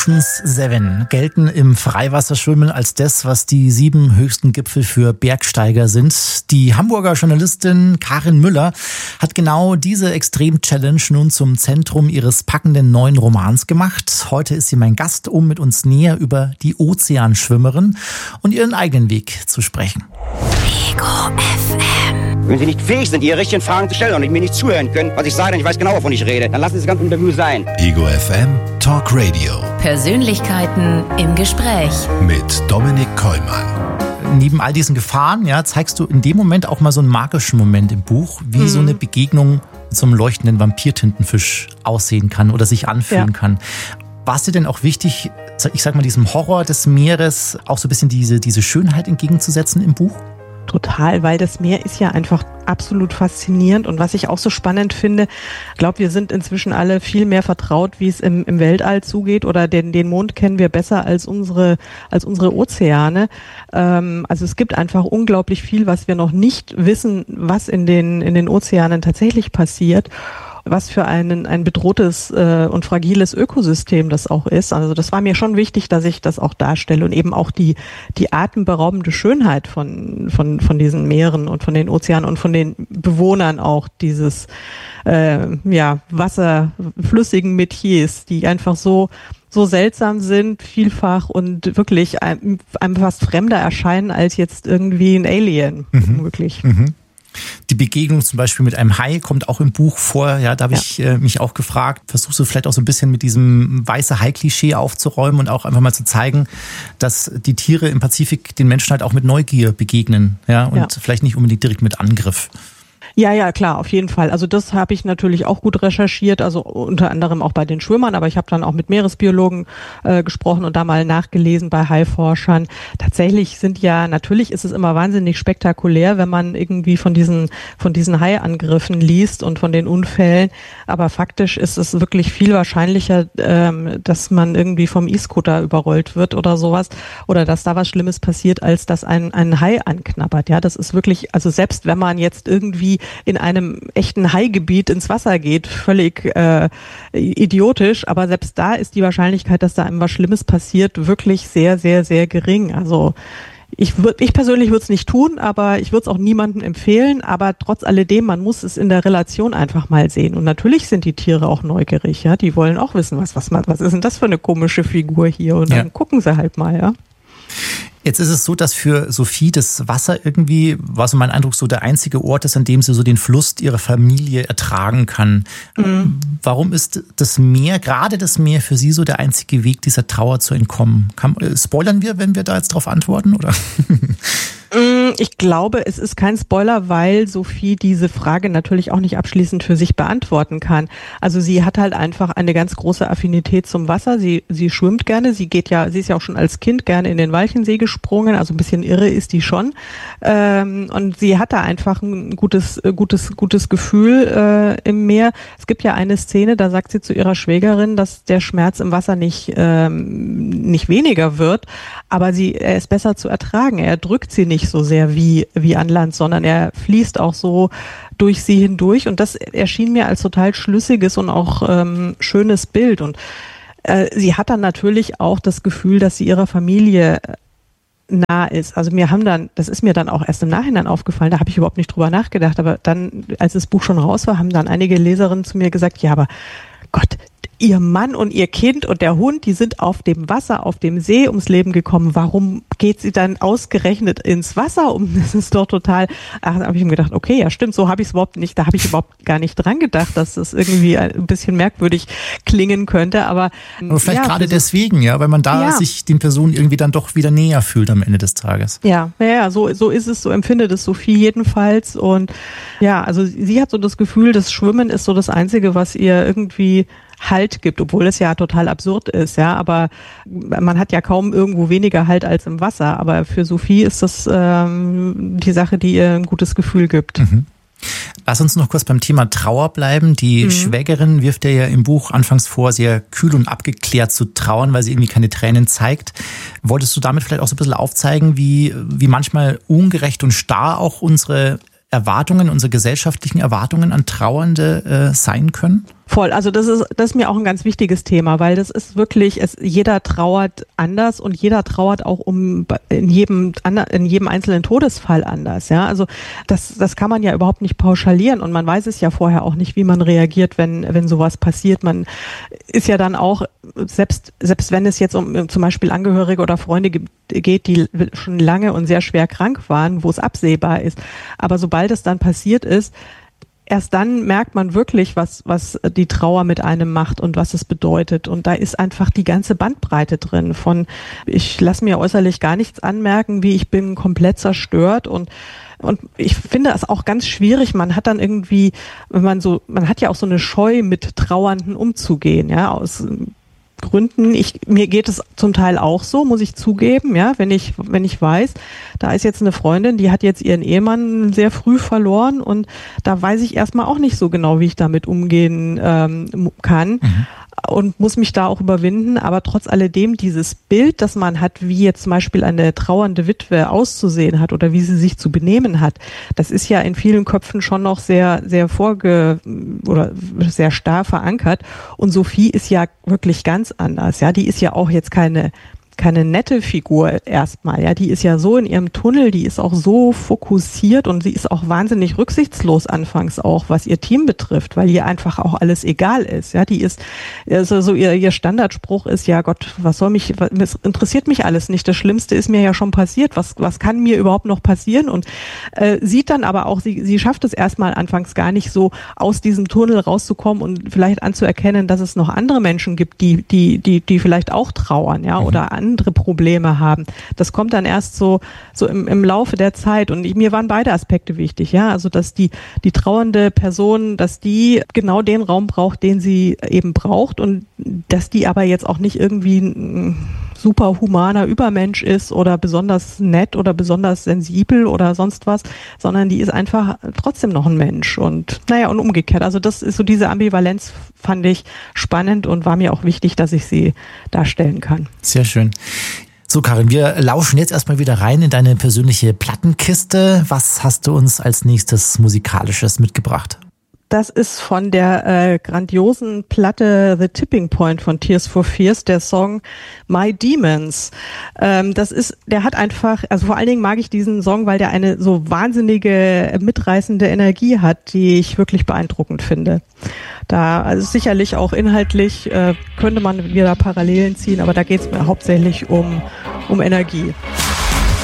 Oceans 7 gelten im Freiwasserschwimmen als das, was die 7 höchsten Gipfel für Bergsteiger sind. Die Hamburger Journalistin Karin Müller hat genau diese Extrem-Challenge nun zum Zentrum ihres packenden neuen Romans gemacht. Heute ist sie mein Gast, um mit uns näher über die Ozeanschwimmerin und ihren eigenen Weg zu sprechen. Ego FM. Wenn Sie nicht fähig sind, Ihre richtigen Fragen zu stellen und mir nicht zuhören können, was ich sage, ich weiß genau, wovon ich rede, dann lassen Sie das ganze Interview sein. Ego FM Talk Radio. Persönlichkeiten im Gespräch. Mit Dominik Kollmann. Neben all diesen Gefahren, zeigst du in dem Moment auch mal so einen magischen Moment im Buch, wie so eine Begegnung mit so einem leuchtenden Vampirtintenfisch aussehen kann oder sich anfühlen kann. War es dir denn auch wichtig, ich sag mal, diesem Horror des Meeres auch so ein bisschen diese Schönheit entgegenzusetzen im Buch? Total, weil das Meer ist ja einfach absolut faszinierend und was ich auch so spannend finde, ich glaube, wir sind inzwischen alle viel mehr vertraut, wie es im Weltall zugeht oder den Mond kennen wir besser als unsere Ozeane. Also es gibt einfach unglaublich viel, was wir noch nicht wissen, was in den Ozeanen tatsächlich passiert. Was für ein bedrohtes und fragiles Ökosystem das auch ist. Also das war mir schon wichtig, dass ich das auch darstelle und eben auch die atemberaubende Schönheit von diesen Meeren und von den Ozeanen und von den Bewohnern auch dieses wasserflüssigen Metiers, die einfach so seltsam sind, vielfach und wirklich einem fast fremder erscheinen als jetzt irgendwie ein Alien, wirklich. Die Begegnung zum Beispiel mit einem Hai kommt auch im Buch vor. Ja, da habe ich mich auch gefragt, versuchst du vielleicht auch so ein bisschen mit diesem weiße Hai-Klischee aufzuräumen und auch einfach mal zu zeigen, dass die Tiere im Pazifik den Menschen halt auch mit Neugier begegnen, und vielleicht nicht unbedingt direkt mit Angriff. Ja, klar, auf jeden Fall. Also das habe ich natürlich auch gut recherchiert, also unter anderem auch bei den Schwimmern, aber ich habe dann auch mit Meeresbiologen gesprochen und da mal nachgelesen bei Haiforschern. Tatsächlich natürlich ist es immer wahnsinnig spektakulär, wenn man irgendwie von diesen Haiangriffen liest und von den Unfällen, aber faktisch ist es wirklich viel wahrscheinlicher, dass man irgendwie vom E-Scooter überrollt wird oder sowas oder dass da was Schlimmes passiert, als dass ein Hai anknabbert. Ja, das ist wirklich, also selbst wenn man jetzt irgendwie in einem echten Haigebiet ins Wasser geht, völlig idiotisch, aber selbst da ist die Wahrscheinlichkeit, dass da einem was Schlimmes passiert, wirklich sehr, sehr, sehr gering. Also ich persönlich würde es nicht tun, aber ich würde es auch niemandem empfehlen, aber trotz alledem, man muss es in der Relation einfach mal sehen. Und natürlich sind die Tiere auch neugierig, ja, die wollen auch wissen, was ist denn das für eine komische Figur hier und dann gucken sie halt mal, ja. Jetzt ist es so, dass für Sophie das Wasser irgendwie, war so mein Eindruck, so der einzige Ort ist, an dem sie so den Fluss ihrer Familie ertragen kann. Warum ist das Meer, gerade das Meer, für sie so der einzige Weg, dieser Trauer zu entkommen? Spoilern wir, wenn wir da jetzt drauf antworten, oder? Ich glaube, es ist kein Spoiler, weil Sophie diese Frage natürlich auch nicht abschließend für sich beantworten kann. Also sie hat halt einfach eine ganz große Affinität zum Wasser. Sie schwimmt gerne. Sie ist ja auch schon als Kind gerne in den Walchensee gesprungen. Also ein bisschen irre ist die schon. Und sie hat da einfach ein gutes Gefühl im Meer. Es gibt ja eine Szene, da sagt sie zu ihrer Schwägerin, dass der Schmerz im Wasser nicht weniger wird, aber er ist besser zu ertragen. Er drückt sie nicht so sehr wie an Land, sondern er fließt auch so durch sie hindurch und das erschien mir als total schlüssiges und auch schönes Bild und sie hat dann natürlich auch das Gefühl, dass sie ihrer Familie nah ist. Also das ist mir dann auch erst im Nachhinein aufgefallen, da habe ich überhaupt nicht drüber nachgedacht, aber dann, als das Buch schon raus war, haben dann einige Leserinnen zu mir gesagt, ja, aber Gott, ihr Mann und ihr Kind und der Hund, die sind auf dem Wasser, auf dem See ums Leben gekommen. Warum geht sie dann ausgerechnet ins Wasser? Das ist doch total, da habe ich mir gedacht, okay, ja stimmt, so habe ich es überhaupt nicht, da habe ich überhaupt gar nicht dran gedacht, dass das irgendwie ein bisschen merkwürdig klingen könnte, aber vielleicht gerade deswegen, weil man da sich den Personen irgendwie dann doch wieder näher fühlt am Ende des Tages. Ja, so ist es, so empfindet es Sophie jedenfalls und also sie hat so das Gefühl, das Schwimmen ist so das Einzige, was ihr irgendwie Halt gibt, obwohl es ja total absurd ist, aber man hat ja kaum irgendwo weniger Halt als im Wasser, aber für Sophie ist das die Sache, die ihr ein gutes Gefühl gibt. Lass uns noch kurz beim Thema Trauer bleiben. Die Schwägerin wirft ja im Buch anfangs vor, sehr kühl und abgeklärt zu trauern, weil sie irgendwie keine Tränen zeigt. Wolltest du damit vielleicht auch so ein bisschen aufzeigen, wie manchmal ungerecht und starr auch unsere gesellschaftlichen Erwartungen an Trauernde sein können? Voll, also das ist mir auch ein ganz wichtiges Thema, weil das ist wirklich, jeder trauert anders und jeder trauert auch in jedem einzelnen Todesfall anders, ja. Also das kann man ja überhaupt nicht pauschalieren und man weiß es ja vorher auch nicht, wie man reagiert, wenn sowas passiert. Man ist ja dann auch, selbst wenn es jetzt um zum Beispiel Angehörige oder Freunde geht, die schon lange und sehr schwer krank waren, wo es absehbar ist. Aber sobald es dann passiert ist, erst dann merkt man wirklich, was die Trauer mit einem macht und was es bedeutet. Und da ist einfach die ganze Bandbreite drin von, ich lasse mir äußerlich gar nichts anmerken, wie ich bin komplett zerstört und ich finde es auch ganz schwierig. Man hat dann irgendwie, man hat ja auch so eine Scheu, mit Trauernden umzugehen, ja, aus Gründen. Mir geht es zum Teil auch so, muss ich zugeben, ja, wenn ich weiß, da ist jetzt eine Freundin, die hat jetzt ihren Ehemann sehr früh verloren und da weiß ich erstmal auch nicht so genau, wie ich damit umgehen kann. Und muss mich da auch überwinden, aber trotz alledem dieses Bild, das man hat, wie jetzt zum Beispiel eine trauernde Witwe auszusehen hat oder wie sie sich zu benehmen hat, das ist ja in vielen Köpfen schon noch sehr, sehr oder sehr starr verankert. Und Sophie ist ja wirklich ganz anders, ja, die ist ja auch jetzt keine nette Figur erstmal, ja, die ist ja so in ihrem Tunnel, die ist auch so fokussiert und sie ist auch wahnsinnig rücksichtslos anfangs auch, was ihr Team betrifft, weil ihr einfach auch alles egal ist, ja, die ist, also so ihr Standardspruch ist, ja Gott, was interessiert mich alles nicht, das Schlimmste ist mir ja schon passiert, was kann mir überhaupt noch passieren und sieht dann aber auch, sie schafft es erstmal anfangs gar nicht so, aus diesem Tunnel rauszukommen und vielleicht anzuerkennen, dass es noch andere Menschen gibt, die vielleicht auch trauern, ja, oder andere Probleme haben. Das kommt dann erst so im Laufe der Zeit und mir waren beide Aspekte wichtig, ja, also dass die trauernde Person, dass die genau den Raum braucht, den sie eben braucht und dass die aber jetzt auch nicht irgendwie ein super humaner Übermensch ist oder besonders nett oder besonders sensibel oder sonst was, sondern die ist einfach trotzdem noch ein Mensch und und umgekehrt. Also das ist so, diese Ambivalenz fand ich spannend und war mir auch wichtig, dass ich sie darstellen kann. Sehr schön. So, Karin, wir lauschen jetzt erstmal wieder rein in deine persönliche Plattenkiste. Was hast du uns als nächstes Musikalisches mitgebracht? Das ist von der grandiosen Platte The Tipping Point von Tears for Fears, der Song My Demons. Der hat einfach, also vor allen Dingen mag ich diesen Song, weil der eine so wahnsinnige, mitreißende Energie hat, die ich wirklich beeindruckend finde. Also sicherlich auch inhaltlich könnte man wieder Parallelen ziehen, aber da geht es mir hauptsächlich um Energie.